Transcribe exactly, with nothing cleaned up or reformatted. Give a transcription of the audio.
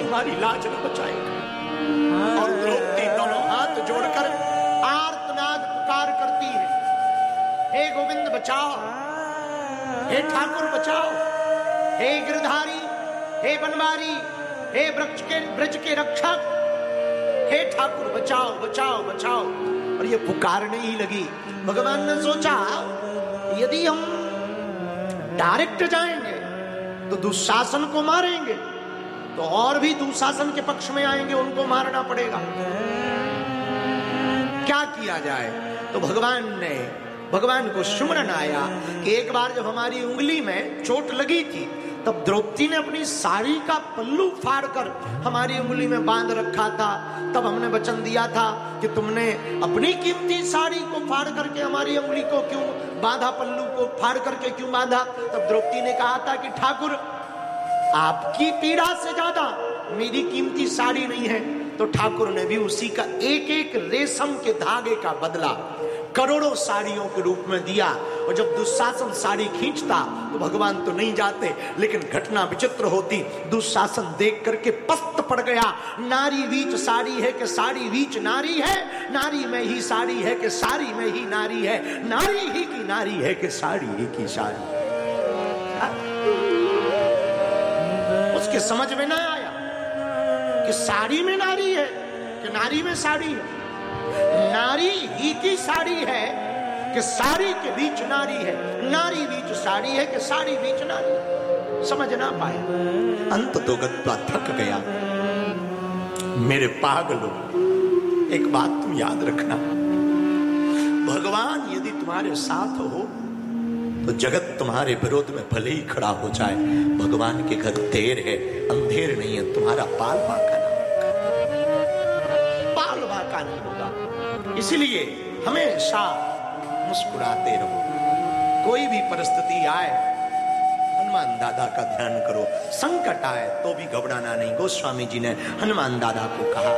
तुम्हारी लाज न बचाएगा। और द्रौपदी दोनों हाथ जोड़कर आर्तनाद पुकार करती है, हे गोविंद बचाओ, हे ठाकुर बचाओ, हे गिरधारी, हे बनवारी, हे वृक्ष के ब्रज के रक्षक, हे ठाकुर बचाओ बचाओ बचाओ। और ये पुकारने ही लगी। भगवान ने सोचा यदि हम डायरेक्ट जाएंगे तो दुशासन को मारेंगे, तो और भी दुशासन के पक्ष में आएंगे, उनको मारना पड़ेगा। क्या किया जाए? तो भगवान ने भगवान को सुमरन आया कि एक बार जब हमारी उंगली में चोट लगी थी तब द्रौपदी ने अपनी साड़ी का पल्लू फाड़कर हमारी उंगली में बांध रखा था। तब हमने वचन दिया था कि तुमने अपनी कीमती साड़ी को फाड़ करके हमारी उंगली को क्यों बांधा, पल्लू को फाड़ करके क्यों बांधा? तब द्रौपदी ने कहा था कि ठाकुर आपकी पीड़ा से ज्यादा मेरी कीमती साड़ी नहीं है। तो ठाकुर ने भी उसी का एक एक रेशम के धागे का बदला करोड़ों साड़ियों के रूप में दिया। और जब दुशासन साड़ी खींचता तो भगवान तो नहीं जाते, लेकिन घटना विचित्र होती। दुशासन देख करके पस्त पड़ गया। नारी बीच साड़ी है कि साड़ी बीच नारी है, नारी में ही साड़ी है कि साड़ी में ही नारी है, नारी ही की नारी है कि साड़ी ही की साड़ी। उसके समझ में ना आया कि साड़ी में नारी है कि नारी में साड़ी है। नारी ही की साड़ी है कि साड़ी के बीच नारी है, नारी बीच साड़ी है कि साड़ी बीच नारी है। समझ ना पाया। अंत तो गत्वा थक गया। मेरे पागलों, एक बात तुम याद रखना, भगवान यदि तुम्हारे साथ हो तो जगत तुम्हारे विरोध में भले ही खड़ा हो जाए, भगवान के घर देर है, अंधेर नहीं है। तुम्हारा पाल बाका ना होगा, पाल बाका नहीं होगा। इसलिए हमेशा मुस्कुराते रहो। कोई भी परिस्थिति आए, हनुमान दादा का ध्यान करो। संकट आए तो भी घबराना नहीं। गोस्वामी जी ने हनुमान दादा को कहा